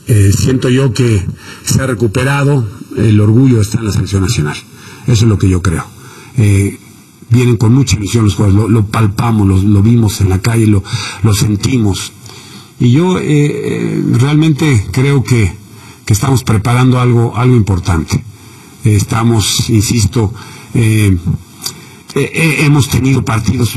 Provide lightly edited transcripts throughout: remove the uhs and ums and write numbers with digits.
siento yo que se ha recuperado, el orgullo está en la selección nacional. Eso es lo que yo creo. Vienen con mucha ilusión los jugadores, lo palpamos, lo vimos en la calle, lo sentimos. Y yo realmente creo que estamos preparando algo importante. Estamos, insisto, hemos tenido partidos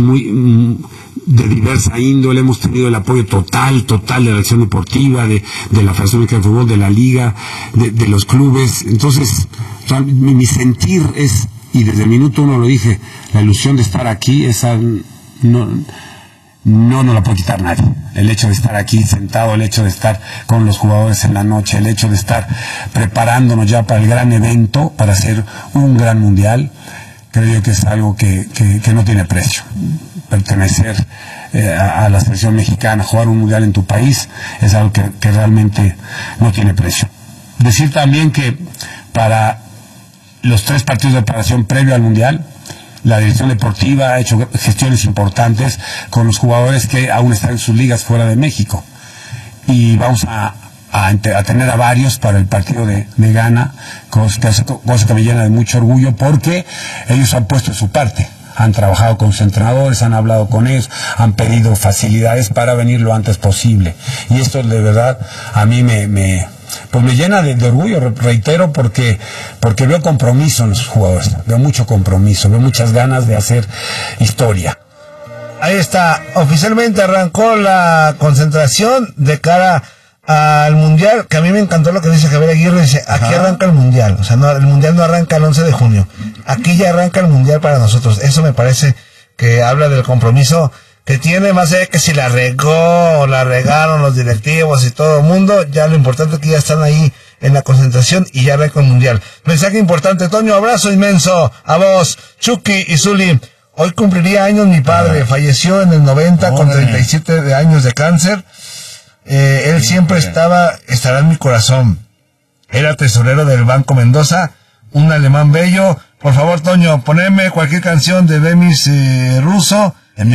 de diversa índole, hemos tenido el apoyo total de la acción deportiva, de la Federación Mexicana de Fútbol, de la Liga, de los clubes. Entonces, mi sentir es, y desde el minuto uno lo dije, la ilusión de estar aquí, esa no nos la puede quitar nadie. El hecho de estar aquí sentado, el hecho de estar con los jugadores en la noche, el hecho de estar preparándonos ya para el gran evento, para hacer un gran mundial, creo yo que es algo que no tiene precio. Pertenecer a la selección mexicana, jugar un mundial en tu país, es algo que realmente no tiene precio. Decir también que para los 3 partidos de preparación previo al mundial, la dirección deportiva ha hecho gestiones importantes con los jugadores que aún están en sus ligas fuera de México, y vamos a tener a varios para el partido de Ghana, cosa que me llena de mucho orgullo, porque ellos han puesto su parte, han trabajado con sus entrenadores, han hablado con ellos, han pedido facilidades para venir lo antes posible, y esto de verdad a mí me llena de orgullo, reitero, porque veo compromiso en los jugadores, veo mucho compromiso, veo muchas ganas de hacer historia. Ahí está, oficialmente arrancó la concentración de cara al mundial, que a mí me encantó lo que dice Javier Aguirre, dice, aquí arranca el mundial, o sea, no, el mundial no arranca el 11 de junio, aquí ya arranca el mundial para nosotros. Eso me parece que habla del compromiso que tiene, más allá de que si la regó o la regaron los directivos y todo el mundo, ya lo importante es que ya están ahí en la concentración y ya arranca el mundial. Mensaje importante, Toño, abrazo inmenso a vos, Chucky y Zuli. Hoy cumpliría años mi padre, falleció en el 90 con 37 años de cáncer. Él siempre estará en mi corazón. Era tesorero del Banco Mendoza, un alemán bello. Por favor, Toño, poneme cualquier canción de Demis Russo,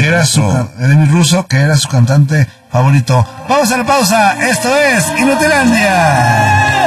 que era su cantante favorito. Vamos a la pausa, esto es Inutilandia.